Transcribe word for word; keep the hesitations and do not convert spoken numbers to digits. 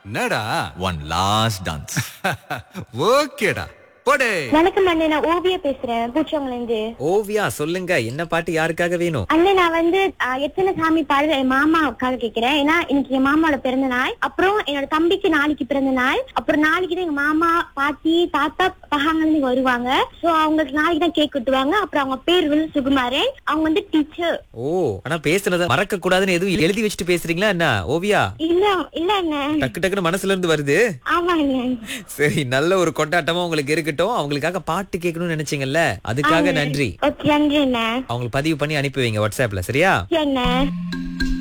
என்னடா one last dance. ஓகேடா போடே. வணக்கம் அண்ணே, நான் ஓவியா பேசுறேன் பூச்சவங்கல இருந்து. ஓவியா சொல்லுங்க, என்ன பாட்டு யாருக்காக வேணும்? அண்ணே நான் வந்து ஆஹ், எத்தனை சாமி பாடல் என் மாமாவுக்காக கேக்குறேன். ஏன்னா இன்னைக்கு என் மாமாவோட பிறந்த நாள். அப்புறம் என்னோட தம்பிக்கு நாளைக்கு பிறந்த நாள். அப்புறம் நாளைக்கு தான் எங்க மாமா பாட்டி தாத்தா பகாங்கல இருந்து வருவாங்க. சோ அவங்களுக்கு நாளைக்கு தான் கேக் வெட்டுவாங்க. அப்புறம் அவங்க பேர் வந்து சுகுமாரன். அவங்க வந்து டீச்சர். ஓ, ஆனா பேசுனத மறக்க கூடாதுன்னு எதுவும் எழுதி வச்சுட்டு பேசுறீங்களா என்ன ஓவியா? இல்ல இல்ல அண்ணே. டக்கு டக்குன்னு மனசுல இருந்து வருது. ஆமா அண்ணே. சரி, நல்ல ஒரு கொண்டாட்டமா உங்களுக்கு இருக்கட்டும். அவங்களுக்காக பாட்டு கேட்கணும்னு நினைச்சீங்கல்ல, அதுக்காக நன்றி. ஓகே நன்றி அண்ணே. அவங்களுக்கு பதிவு பண்ணி அனுப்பி வைங்க வாட்ஸ்அப்ல, சரியா? சரி அண்ணே.